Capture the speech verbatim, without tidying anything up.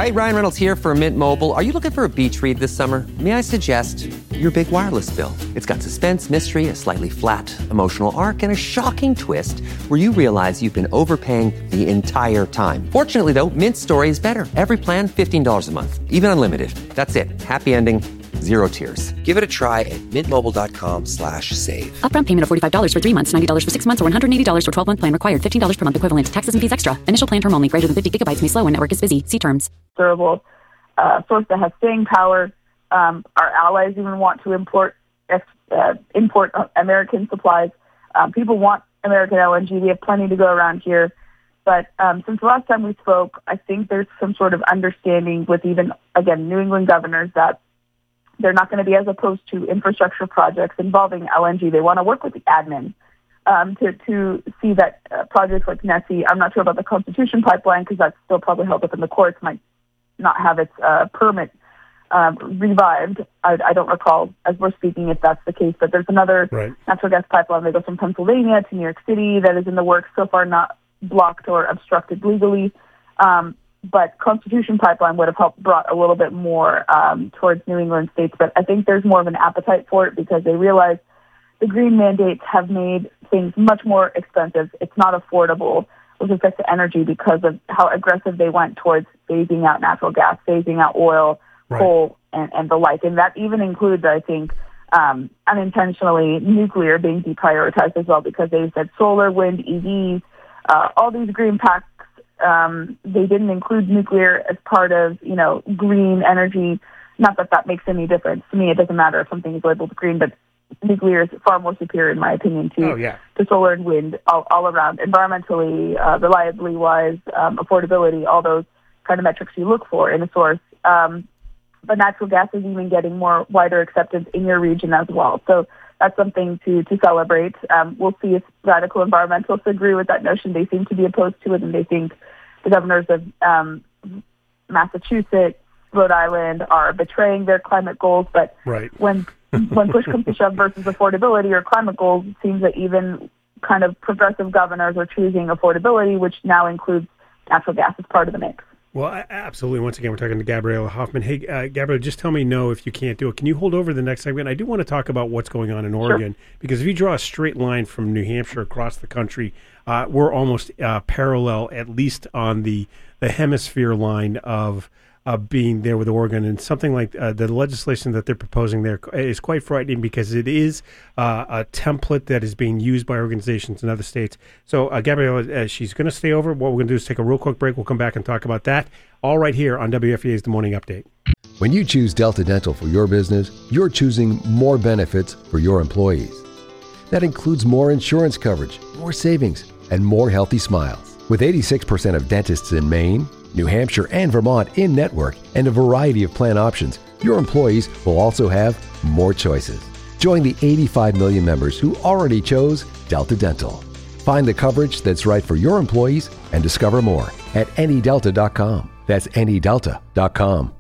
right, Ryan Reynolds here for Mint Mobile. Are you looking for a beach read this summer? May I suggest your big wireless bill? It's got suspense, mystery, a slightly flat, emotional arc, and a shocking twist where you realize you've been overpaying the entire time. Fortunately, though, Mint Story is better. Every plan, fifteen dollars a month. Even unlimited. That's it. Happy ending, zero tears. Give it a try at mintmobile.com slash save. Upfront payment of forty-five dollars for three months, ninety dollars for six months, or one hundred eighty dollars for twelve-month plan required. fifteen dollars per month equivalent. Taxes and fees extra. Initial plan term only. Greater than fifty gigabytes may slow when network is busy. See terms. Durable uh, source that has staying power. Um, our allies even want to import uh, import American supplies. Um, people want American L N G. We have plenty to go around here. But um, since the last time we spoke, I think there's some sort of understanding with even, again, New England governors that they're not going to be as opposed to infrastructure projects involving L N G. They want to work with the admin um, to, to see that uh, projects like Nessie, I'm not sure about the Constitution pipeline because that's still probably held up in the courts, might not have its uh, permit um, revived. I, I don't recall, as we're speaking, if that's the case. But there's another right. natural gas pipeline that goes from Pennsylvania to New York City that is in the works, so far not blocked or obstructed legally. Um, but Constitution pipeline would have helped brought a little bit more um, towards New England states. But I think there's more of an appetite for it because they realize the green mandates have made things much more expensive. It's not affordable with respect to energy because of how aggressive they went towards phasing out natural gas, phasing out oil, right. coal, and, and the like. And that even includes, I think, um, unintentionally nuclear being deprioritized as well because they said solar, wind, E Vs, uh, all these green packs. Um, they didn't include nuclear as part of, you know, green energy. Not that that makes any difference. To me, it doesn't matter if something is labeled green, but nuclear is far more superior, in my opinion, to, oh, yeah. to solar and wind all, all around, environmentally, uh, reliably-wise, um, affordability, all those kind of metrics you look for in a source. Um, but natural gas is even getting more wider acceptance in your region as well. So that's something to, to celebrate. Um, we'll see if radical environmentalists agree with that notion. They seem to be opposed to it, and they think the governors of um, Massachusetts, Rhode Island are betraying their climate goals. But right. when when push comes to shove versus affordability or climate goals, it seems that even kind of progressive governors are choosing affordability, which now includes natural gas as part of the mix. Well, absolutely. Once again, we're talking to Gabriella Hoffman. Hey, uh, Gabriella, just tell me no if you can't do it. Can you hold over the next segment? I do want to talk about what's going on in Oregon, sure. because if you draw a straight line from New Hampshire across the country, uh, we're almost uh, parallel, at least on the, the hemisphere line of uh, being there with Oregon. And something like uh, the legislation that they're proposing there is quite frightening because it is uh, a template that is being used by organizations in other states. So, uh, Gabriella, uh, she's going to stay over. What we're going to do is take a real quick break. We'll come back and talk about that. All right here on W F E A's The Morning Update. When you choose Delta Dental for your business, you're choosing more benefits for your employees. That includes more insurance coverage, more savings, and more healthy smiles. With eighty-six percent of dentists in Maine, New Hampshire, and Vermont in-network, and a variety of plan options, your employees will also have more choices. Join the eighty-five million members who already chose Delta Dental. Find the coverage that's right for your employees and discover more at any delta dot com. That's any delta dot com.